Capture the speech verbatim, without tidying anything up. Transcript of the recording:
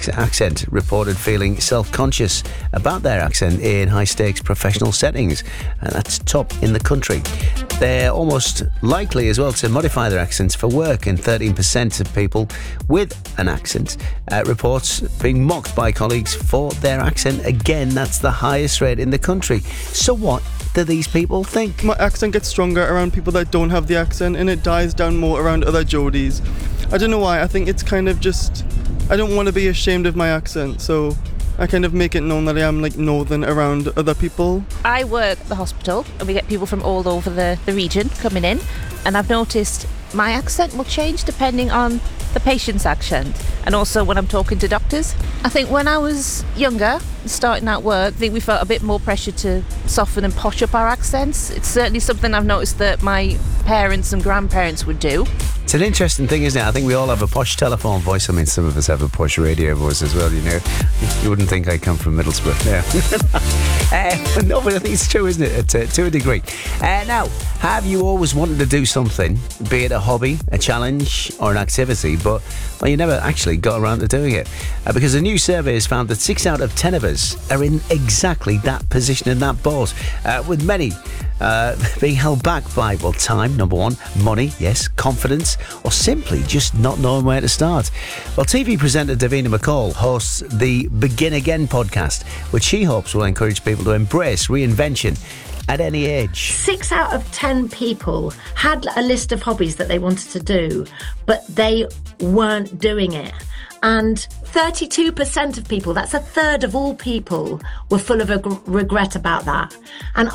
accent reported feeling self-conscious about their accent in high-stakes professional settings, and that's top in the country. They're almost likely as well to modify their accents for work, and thirteen percent of people with an accent uh, reports being mocked by colleagues for their accent. Again, that's the highest rate in the country. So what do these people think? My accent gets stronger around people that don't have the accent, and it dies down more around other Geordies. I don't know why. I think it's kind of just, I don't want to be ashamed of my accent, so I kind of make it known that I am like northern around other people. I work at the hospital and we get people from all over the, the region coming in, and I've noticed my accent will change depending on the patient's accent, and also when I'm talking to doctors. I think when I was younger, starting out work, I think we felt a bit more pressure to soften and posh up our accents. It's certainly something I've noticed that my parents and grandparents would do. It's an interesting thing, isn't it? I think we all have a posh telephone voice. I mean, some of us have a posh radio voice as well, you know. You wouldn't think I come from Middlesbrough. Yeah. uh, no, but I think it's true, isn't it? To, to a degree. Uh, now, have you always wanted to do something, be it a hobby, a challenge, or an activity, but well, you never actually got around to doing it? Uh, because a new survey has found that six out of ten of us are in exactly that position, in that boat, uh, with many uh, being held back by, well, time, number one, money, yes, confidence, or simply just not knowing where to start. Well, T V presenter Davina McCall hosts the Begin Again podcast, which she hopes will encourage people to embrace reinvention at any age. Six out of ten people had a list of hobbies that they wanted to do, but they weren't doing it. And thirty-two percent of people, that's a third of all people, were full of reg- regret about that. And